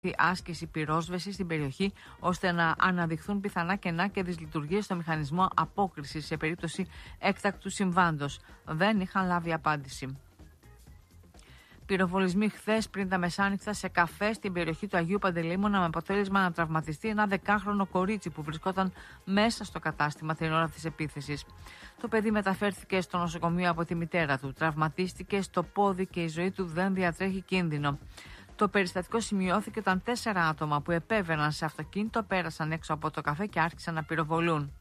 άσκηση πυρόσβεσης στην περιοχή, ώστε να αναδειχθούν πιθανά κενά και δυσλειτουργίες στο μηχανισμό απόκρισης σε περίπτωση έκτακτου συμβάντος. Δεν είχαν λάβει απάντηση. Πυροβολισμοί χθες πριν τα μεσάνυχτα σε καφέ στην περιοχή του Αγίου Παντελεήμωνα, με αποτέλεσμα να τραυματιστεί ένα 10χρονο κορίτσι που βρισκόταν μέσα στο κατάστημα την ώρα της επίθεσης. Το παιδί μεταφέρθηκε στο νοσοκομείο από τη μητέρα του. Τραυματίστηκε στο πόδι και η ζωή του δεν διατρέχει κίνδυνο. Το περιστατικό σημειώθηκε όταν 4 άτομα που επέβαιναν σε αυτοκίνητο πέρασαν έξω από το καφέ και άρχισαν να πυροβολούν.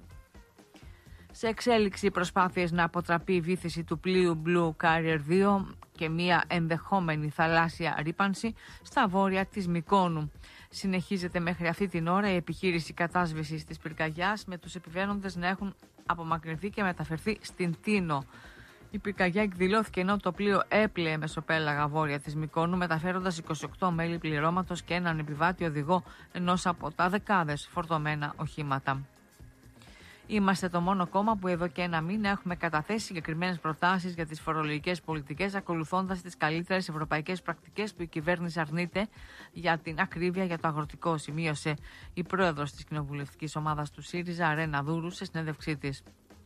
Σε εξέλιξη οι προσπάθειες να αποτραπεί η βύθιση του πλοίου Blue Carrier 2 και μια ενδεχόμενη θαλάσσια ρύπανση στα βόρεια της Μυκόνου. Συνεχίζεται μέχρι αυτή την ώρα η επιχείρηση κατάσβεσης της πυρκαγιάς, με τους επιβαίνοντες να έχουν απομακρυνθεί και μεταφερθεί στην Τίνο. Η πυρκαγιά εκδηλώθηκε ενώ το πλοίο έπλεε μεσοπέλαγα βόρεια της Μυκόνου, μεταφέροντας 28 μέλη πληρώματος και έναν επιβάτη οδηγό ενός από τα δεκάδες φορτωμένα οχήματα. Είμαστε το μόνο κόμμα που εδώ και ένα μήνα έχουμε καταθέσει συγκεκριμένες προτάσεις για τις φορολογικές πολιτικές, ακολουθώντας τις καλύτερες ευρωπαϊκές πρακτικές που η κυβέρνηση αρνείται, για την ακρίβεια για το αγροτικό, σημείωσε η πρόεδρος της κοινοβουλευτικής ομάδας του ΣΥΡΙΖΑ, Ρένα Δούρου, σε συνέντευξή της.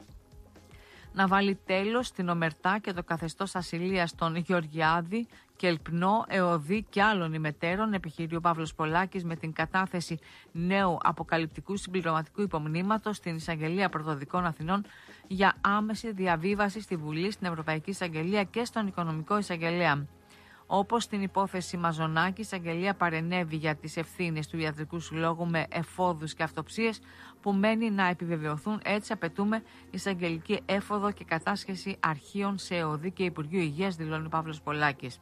Να βάλει τέλος στην ομερτά και το καθεστώς ασυλίας των Γεωργιάδη, Κελπνό, Εωδή και άλλων ημετέρων, επιχειρεί ο Παύλος Πολάκης με την κατάθεση νέου αποκαλυπτικού συμπληρωματικού υπομνήματος στην Εισαγγελία Πρωτοδικών Αθηνών για άμεση διαβίβαση στη Βουλή, στην Ευρωπαϊκή Εισαγγελία και στον Οικονομικό Εισαγγελέα. Όπως στην υπόθεση Μαζονάκη, η εισαγγελία παρενέβη για τις ευθύνες του Ιατρικού Συλλόγου με εφόδους και αυτοψίες που μένει να επιβεβαιωθούν. Έτσι απαιτούμε εισαγγελική έφοδο και κατάσχεση αρχείων σε ΕΟΔΗ και Υπουργείου Υγείας, δηλώνει ο Παύλος Πολάκης.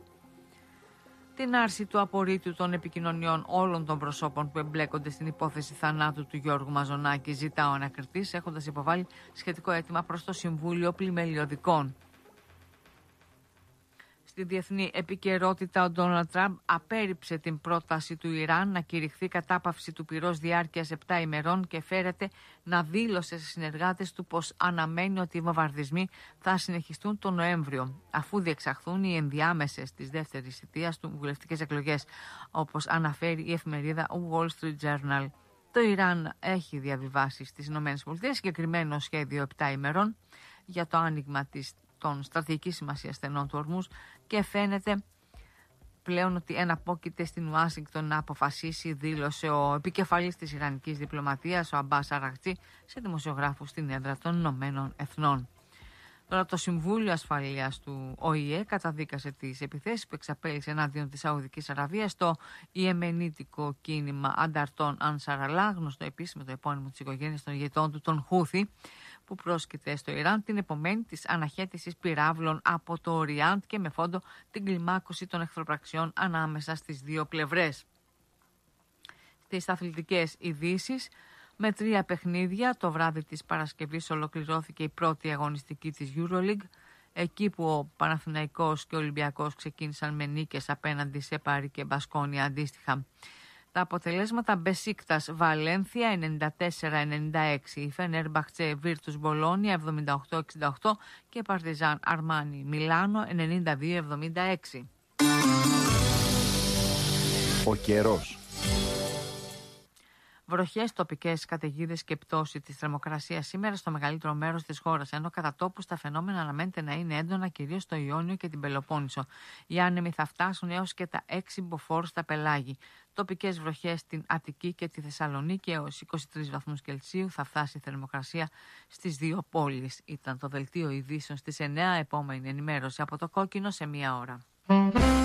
Την άρση του απορρίτου των επικοινωνιών όλων των προσώπων που εμπλέκονται στην υπόθεση θανάτου του Γιώργου Μαζονάκη ζητά ο ανακριτής, έχοντας υποβάλει σχετικό αίτημα προς το Συμβούλιο Πλημελιωδικών. Στη διεθνή επικαιρότητα, ο Ντόναλντ Τραμπ απέρριψε την πρόταση του Ιράν να κηρυχθεί κατάπαυση του πυρός διάρκειας 7 ημερών και φέρεται να δήλωσε σε συνεργάτες του πως αναμένει ότι οι βομβαρδισμοί θα συνεχιστούν τον Νοέμβριο, αφού διεξαχθούν οι ενδιάμεσες της δεύτερης θητείας του βουλευτικές εκλογές, όπως αναφέρει η εφημερίδα Wall Street Journal. Το Ιράν έχει διαβιβάσει στις ΗΠΑ συγκεκριμένο σχέδιο 7 ημερών για το άνοιγμα των στρατηγικής σημασίας στενών του Ορμούζ και φαίνεται πλέον ότι εναπόκειται στην Ουάσιγκτον να αποφασίσει, δήλωσε ο επικεφαλής της Ιρανικής διπλωματίας, ο Αμπάς Αραγτζή, σε δημοσιογράφους στην έδρα των Ηνωμένων Εθνών. Τώρα το Συμβούλιο Ασφαλείας του ΟΗΕ καταδίκασε τις επιθέσεις που εξαπέλυσε εναντίον της Σαουδικής Αραβίας στο ιεμενίτικο κίνημα ανταρτών Ανσαραλά, γνωστό επίσης με το επώνυμο της οικογένειας των ηγετών του, των Χούθη, που πρόσκειται στο Ιράν την επομένη της αναχέτησης πυράβλων από το Οριάντ και με φόντο την κλιμάκωση των εχθροπραξιών ανάμεσα στις δύο πλευρές. Στις αθλητικές ειδήσεις, με 3 παιχνίδια το βράδυ της Παρασκευής ολοκληρώθηκε η πρώτη αγωνιστική της EuroLeague, εκεί που ο Παναθηναϊκός και ο Ολυμπιακός ξεκίνησαν με νίκες απέναντι σε Πάρη και Μπασκόνια αντίστοιχα. Τα αποτελέσματα: Μπεσίκτας Βαλένθια 94-96, η Φενέρμπαχτσε Βίρτους Μπολόνια 78-68 και Παρτιζάν Αρμάνι Μιλάνο 92-76. Ο καιρός. Βροχές, τοπικές καταιγίδες και πτώση της θερμοκρασίας σήμερα στο μεγαλύτερο μέρος της χώρας, ενώ κατά τόπους τα φαινόμενα αναμένεται να είναι έντονα κυρίως στο Ιόνιο και την Πελοπόννησο. Οι άνεμοι θα φτάσουν έως και τα 6 μποφόρ στα πελάγη. Τοπικές βροχές στην Αττική και τη Θεσσαλονίκη, έως 23 βαθμούς Κελσίου θα φτάσει η θερμοκρασία στις δύο πόλεις. Ήταν το δελτίο ειδήσεων στις 9, επόμενη ενημέρωση από το Κόκκινο σε 1 ώρα.